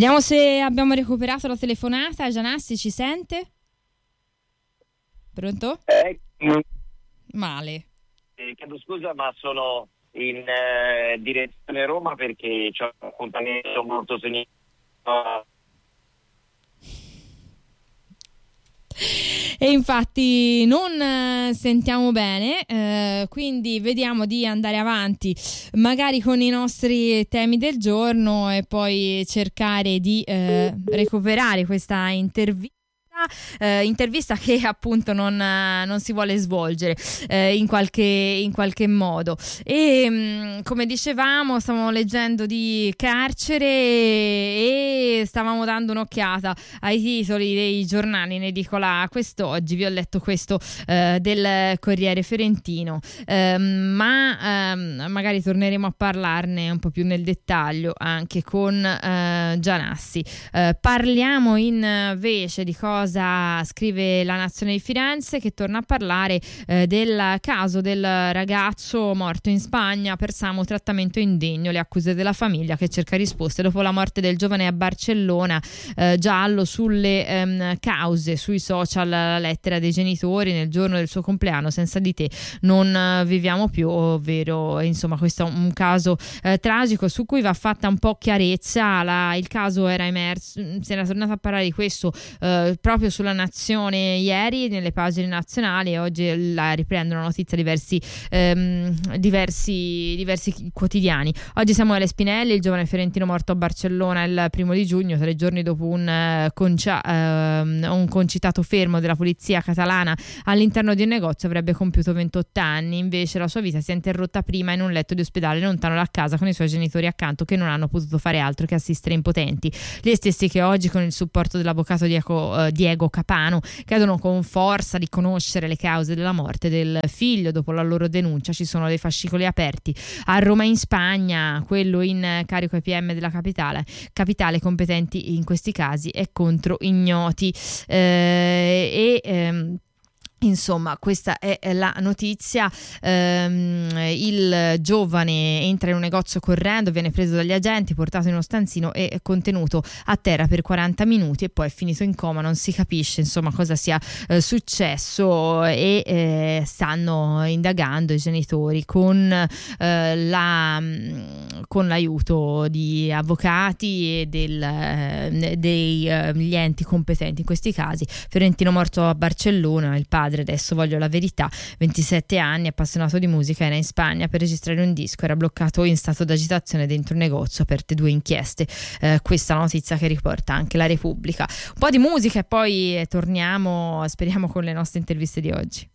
Vediamo se abbiamo recuperato la telefonata. Gianassi, ci sente? Pronto? Male. Chiedo scusa, ma sono in direzione Roma perché c'è un appuntamento molto segnato. E infatti non sentiamo bene, quindi vediamo di andare avanti magari con i nostri temi del giorno e poi cercare di recuperare questa intervista che appunto non si vuole svolgere in qualche modo. E come dicevamo, stavamo leggendo di carcere e stavamo dando un'occhiata ai titoli dei giornali in edicola quest'oggi. Vi ho letto questo del Corriere Fiorentino, ma magari torneremo a parlarne un po' più nel dettaglio anche con Gianassi. Parliamo invece di cosa scrive La Nazione di Firenze, che torna a parlare del caso del ragazzo morto in Spagna per samo trattamento indegno, le accuse della famiglia che cerca risposte dopo la morte del giovane a Barcellona. Giallo sulle cause sui social, la lettera dei genitori nel giorno del suo compleanno: senza di te non viviamo più, ovvero insomma questo è un caso tragico su cui va fatta un po' chiarezza. Il caso era emerso, si era tornato a parlare di questo proprio sulla Nazione ieri nelle pagine nazionali, e oggi la riprendono notizia diversi quotidiani. Oggi Samuele Spinelli, il giovane fiorentino morto a Barcellona il 1 giugno, 3 giorni dopo un concitato fermo della polizia catalana all'interno di un negozio, avrebbe compiuto 28 anni. Invece la sua vita si è interrotta prima in un letto di ospedale lontano da casa, con i suoi genitori accanto che non hanno potuto fare altro che assistere impotenti, gli stessi che oggi, con il supporto dell'avvocato Diego Capano, chiedono con forza di conoscere le cause della morte del figlio. Dopo la loro denuncia ci sono dei fascicoli aperti a Roma e in Spagna, quello in carico ai PM della capitale competenti in questi casi è contro ignoti. Insomma, questa è la notizia. Il giovane entra in un negozio correndo, viene preso dagli agenti, portato in uno stanzino e contenuto a terra per 40 minuti e poi è finito in coma. Non si capisce insomma cosa sia successo e stanno indagando i genitori con l'aiuto di avvocati e degli enti competenti in questi casi. Fiorentino morto a Barcellona, il padre, adesso voglio la verità, 27 anni, appassionato di musica, era in Spagna per registrare un disco, era bloccato in stato d'agitazione dentro un negozio, aperte 2 inchieste. Questa è la notizia che riporta anche la Repubblica. Un po' di musica e poi torniamo, speriamo, con le nostre interviste di oggi.